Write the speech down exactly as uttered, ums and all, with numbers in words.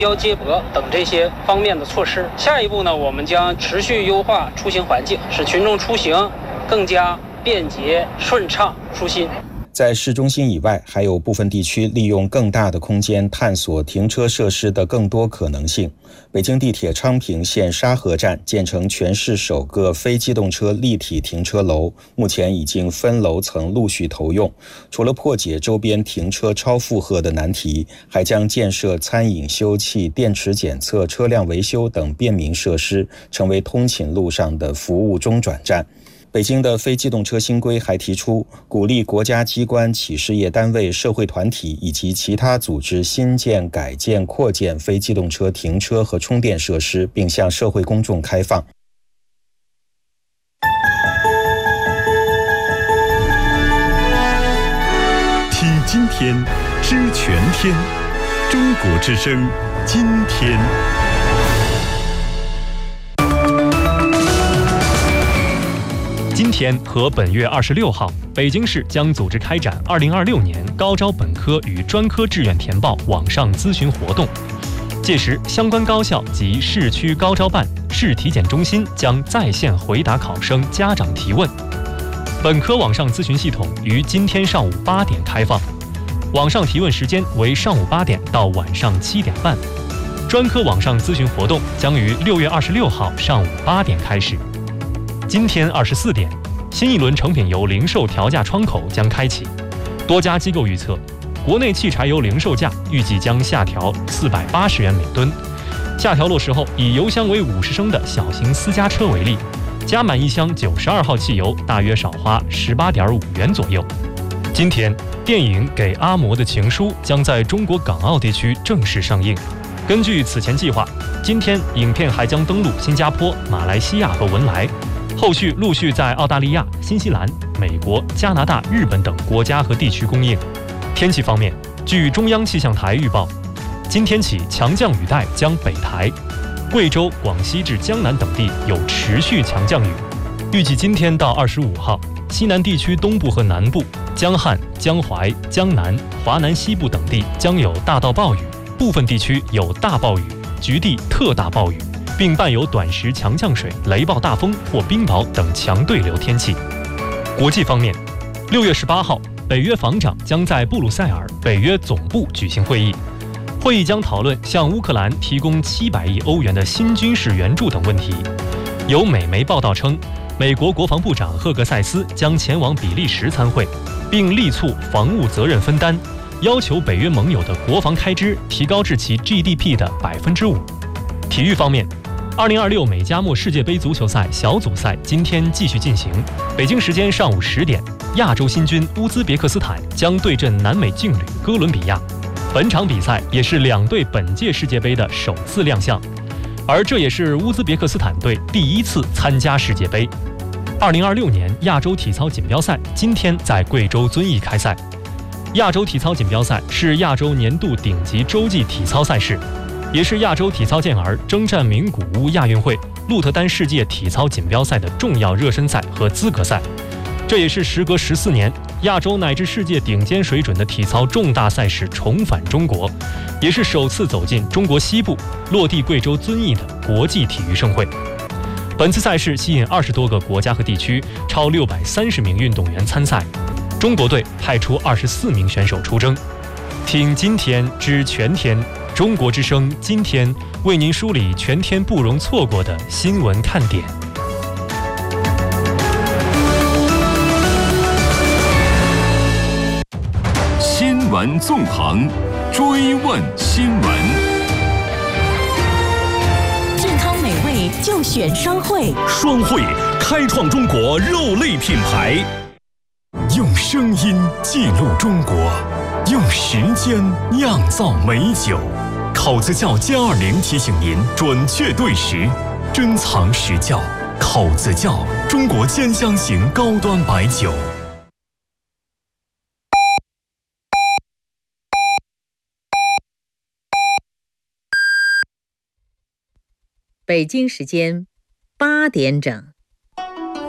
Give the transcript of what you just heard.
标接驳等这些方面的措施。下一步呢，我们将持续优化出行环境，使群众出行更加便捷、顺畅、舒心。 在市中心以外，还有部分地区利用更大的空间探索停车设施的更多可能性。北京地铁昌平线沙河站建成全市首个非机动车立体停车楼，目前已经分楼层陆续投用。除了破解周边停车超负荷的难题，还将建设餐饮休憩、电池检测、车辆维修等便民设施，成为通勤路上的服务中转站。北京的非机动车新规还提出，鼓励国家机关、企事业单位、社会团体以及其他组织新建、改建、扩建非机动车停车和充电设施，并向社会公众开放。 听今天，知全天，中国之声，今天。 今天和本月二十六号，北京市将组织开展二零二六年高招本科与专科志愿填报网上咨询活动。届时，相关高校及市区高招办、市体检中心将在线回答考生家长提问。本科网上咨询系统于今天上午八点开放，网上提问时间为上午八点到晚上七点半。专科网上咨询活动将于六月二十六号上午八点开始。今天二十四点，新一轮成品油零售调价窗口将开启。多家机构预测，国内汽柴油零售价预计将下调四百八十元每吨。下调落实后，以油箱为五十升的小型私家车为例，加满一箱九十二号汽油大约少花十八点五元左右。今天，电影《给阿嬷的情书》将在中国港澳地区正式上映。根据此前计划，今天影片还将登陆新加坡、马来西亚和文莱。后续陆续在澳大利亚、新西兰、美国、加拿大、日本等国家和地区公映。天气方面，据中央气象台预报，今天起强降雨带将北抬，贵州、广西至江南等地有持续强降雨。预计今天到二十五号，西南地区东部和南部、江汉、江淮、江南、华南西部等地将有大到暴雨，部分地区有大暴雨、局地特大暴雨，并伴有短时强降水、雷暴大风或冰雹等强对流天气。国际方面，六月十八号，北约防长将在布鲁塞尔北约总部举行会议，会议将讨论向乌克兰提供七百亿欧元的新军事援助等问题。有美媒报道称，美国国防部长赫格塞斯将前往比利时参会，并力促防务责任分担，要求北约盟友的国防开支提高至其 G D P 的百分之五。体育方面，二零二六美加墨世界杯足球赛小组赛今天继续进行。北京时间上午十点，亚洲新军乌兹别克斯坦将对阵南美劲旅哥伦比亚。本场比赛也是两队本届世界杯的首次亮相，而这也是乌兹别克斯坦队第一次参加世界杯。二零二六年亚洲体操锦标赛今天在贵州遵义开赛。亚洲体操锦标赛是亚洲年度顶级洲际体操赛事，也是亚洲体操健儿征战名古屋亚运会、鹿特丹世界体操锦标赛的重要热身赛和资格赛。这也是时隔十四年，亚洲乃至世界顶尖水准的体操重大赛事重返中国，也是首次走进中国西部、落地贵州遵义的国际体育盛会。本次赛事吸引二十多个国家和地区，超六百三十名运动员参赛。中国队派出二十四名选手出征。听今天知全天，中国之声今天为您梳理全天不容错过的新闻看点。 新闻纵横，追问新闻。 健康美味就选双汇， 双汇开创中国肉类品牌。用声音记录中国，用时间酿造美酒。口子窖歼二零提醒您准确对时，珍藏实窖。口子窖，中国尖香型高端白酒。 北京时间八点整。